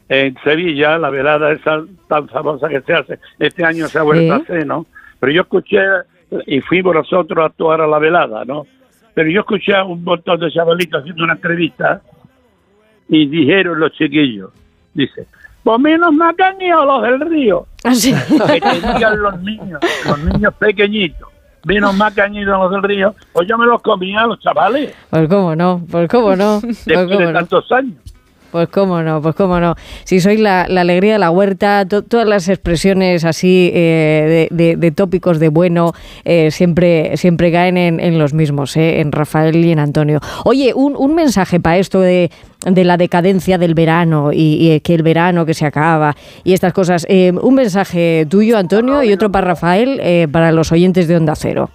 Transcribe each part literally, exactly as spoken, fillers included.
en Sevilla, la velada esa tan famosa que se hace. Este año se ha vuelto ¿Sí? a hacer, ¿no? Pero yo escuché, y fuimos nosotros a actuar a la velada, ¿no? Pero yo escuché a un montón de chavalitos haciendo una entrevista y dijeron los chiquillos, dice, pues menos mal que han ido los del Río. ¿Ah, sí? Que te digan los niños, los niños pequeñitos. Menos más que han ido a los del Río, pues yo me los comía a los chavales. Pues cómo no, pues cómo no. Pues Después cómo de no. tantos años. Pues cómo no, pues cómo no. Si sois la, la alegría de la huerta, to, todas las expresiones así eh, de, de, de tópicos de bueno eh, siempre siempre caen en, en los mismos, eh, en Rafael y en Antonio. Oye, un, un mensaje para esto de, de la decadencia del verano y, y que el verano que se acaba y estas cosas. Eh, un mensaje tuyo, Antonio, y otro para Rafael, eh, para los oyentes de Onda Cero.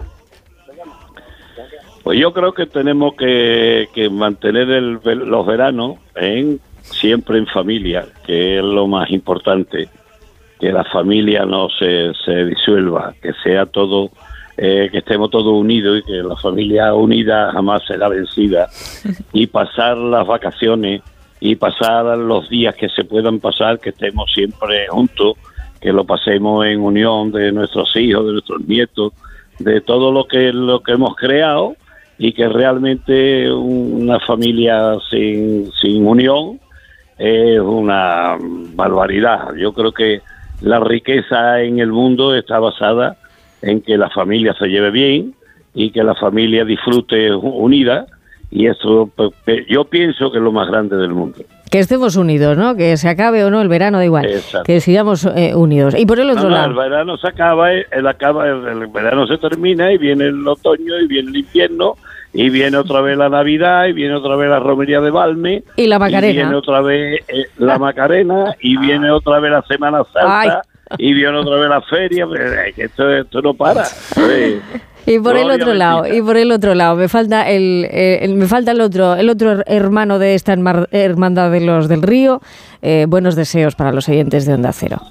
Pues yo creo que tenemos que, que mantener el, los veranos en, siempre en familia, que es lo más importante, que la familia no se, se disuelva, que sea todo, eh, que estemos todos unidos y que la familia unida jamás será vencida, y pasar las vacaciones y pasar los días que se puedan pasar, que estemos siempre juntos, que lo pasemos en unión de nuestros hijos, de nuestros nietos, de todo lo que, lo que hemos creado, y que realmente una familia sin, sin unión es una barbaridad. Yo creo que la riqueza en el mundo está basada en que la familia se lleve bien y que la familia disfrute unida, y eso yo pienso que es lo más grande del mundo. Que estemos unidos, ¿no? Que se acabe o no el verano, da igual. Exacto. Que sigamos eh, unidos. Y por el otro no, no, lado... el verano se acaba, el, acaba el, el verano se termina y viene el otoño y viene el invierno y viene otra vez la Navidad y viene otra vez la romería de Balme. Y la Macarena. Y viene otra vez eh, la Macarena y viene otra vez la Semana Santa. Ay. Y viene otra vez la feria. Que esto, esto no para. Sí. Y por Gloria el otro bendita. lado, y por el otro lado, me falta el, el me falta el otro, el otro hermano de esta hermandad de los del Río. Eh, buenos deseos para los oyentes de Onda Cero.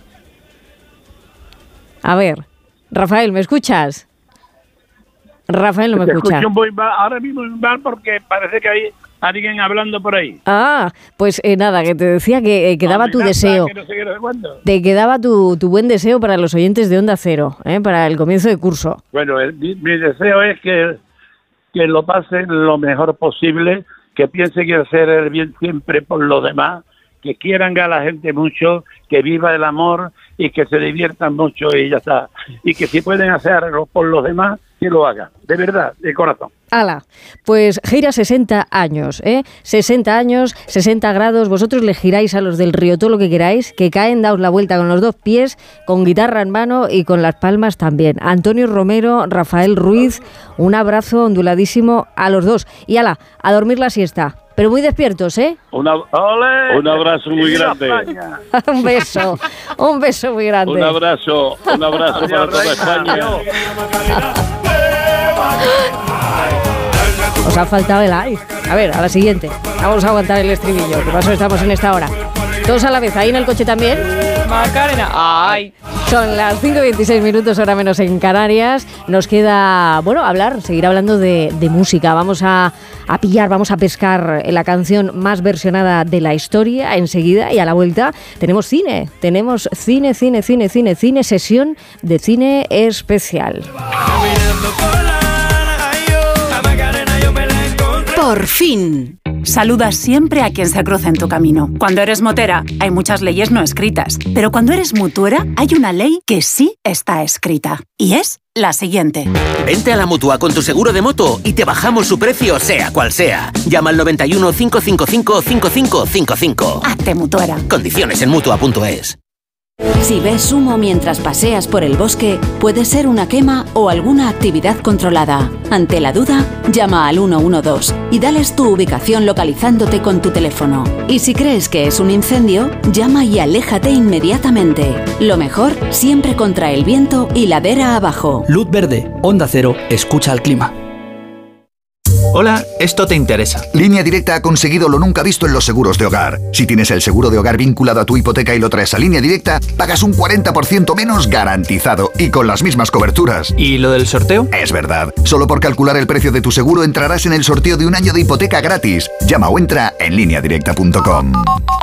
A ver, Rafael, ¿me escuchas? Rafael no me Te escucha. Muy mal, ahora mismo muy mal porque parece que hay alguien hablando por ahí. Ah, pues eh, nada, que te decía que eh, quedaba tu deseo. Que no sé qué, no sé cuándo. Te quedaba tu, tu buen deseo para los oyentes de Onda Cero, ¿eh? Para el comienzo de curso. Bueno, el, mi, mi deseo es que, que lo pasen lo mejor posible, que piensen que hacer el bien siempre por los demás, que quieran a la gente mucho, que viva el amor y que se diviertan mucho y ya está. Y que si pueden hacerlo por los demás, que lo hagan, de verdad, de corazón. Ala, pues gira sesenta años, ¿eh? sesenta años, sesenta grados, vosotros le giráis a los del Río todo lo que queráis, que caen, daos la vuelta con los dos pies, con guitarra en mano y con las palmas también. Antonio Romero, Rafael Ruiz, un abrazo onduladísimo a los dos. Y ala, a dormir la siesta. Pero muy despiertos, ¿eh? Una, un abrazo muy grande. Un beso, un beso muy grande. Un abrazo, un abrazo para toda España. Os ha faltado el like. A ver, a la siguiente. Vamos a aguantar el estribillo. ¿Qué pasó? Estamos en esta hora. Todos a la vez. ¿Ahí en el coche también? Macarena. ¡Ay! Son las cinco y veintiséis minutos, hora menos en Canarias. Nos queda, bueno, hablar, seguir hablando de, de música. Vamos a, a pillar, vamos a pescar la canción más versionada de la historia enseguida, y a la vuelta tenemos cine. Tenemos cine, cine, cine, cine, cine, sesión de cine especial. Por fin. Saluda siempre a quien se cruza en tu camino. Cuando eres motera, hay muchas leyes no escritas. Pero cuando eres mutuera, hay una ley que sí está escrita. Y es la siguiente. Vente a la Mutua con tu seguro de moto y te bajamos su precio, sea cual sea. Llama al noventa y uno, cinco cinco cinco, cinco cinco cinco cinco. Hazte mutuera. Condiciones en mutua punto es. Si ves humo mientras paseas por el bosque, puede ser una quema o alguna actividad controlada. Ante la duda, llama al uno uno dos y dales tu ubicación localizándote con tu teléfono. Y si crees que es un incendio, llama y aléjate inmediatamente. Lo mejor, siempre contra el viento y ladera abajo. Luz verde, Onda Cero, escucha al clima. Hola, esto te interesa. Línea Directa ha conseguido lo nunca visto en los seguros de hogar. Si tienes el seguro de hogar vinculado a tu hipoteca y lo traes a Línea Directa, pagas un cuarenta por ciento menos garantizado y con las mismas coberturas. ¿Y lo del sorteo? Es verdad. Solo por calcular el precio de tu seguro entrarás en el sorteo de un año de hipoteca gratis. Llama o entra en línea directa punto com.